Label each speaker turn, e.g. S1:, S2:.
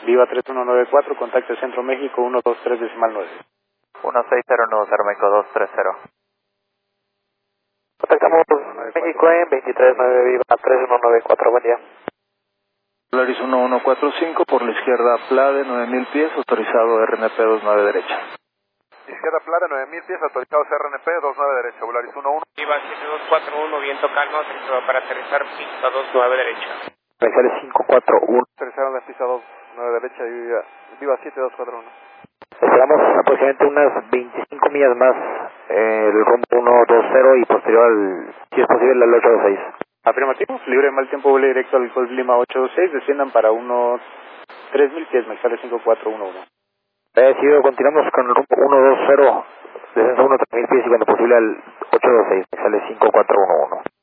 S1: Viva 3194, contacto Centro México 123.9.
S2: 1609, México 230.
S3: Contactamos México en 239, Viva 3194, buen día.
S4: Polaris 1145 por la izquierda Plade, 9000 pies, autorizado RNP 29 derecha.
S5: Izquierda Plade, 9000 pies, autorizados RNP 29 derecha, Polaris 11.
S6: Viva 7241, viento calma, autorizado para aterrizar, pista 29 derecha.
S3: Sale 541.
S5: Aterrizaron la pista 29 derecha y Viva 7241.
S3: Esperamos aproximadamente unas 25 millas más el rumbo 120 y posterior al, si es posible, al 826.
S1: Afirmativo, libre de mal tiempo, vuelo directo al Golf Lima 826, desciendan para unos 3000 pies, me sale 5411.
S3: Decidido, continuamos con el rumbo 120, descenso 3000 pies y cuando posible al 826, me sale 5411.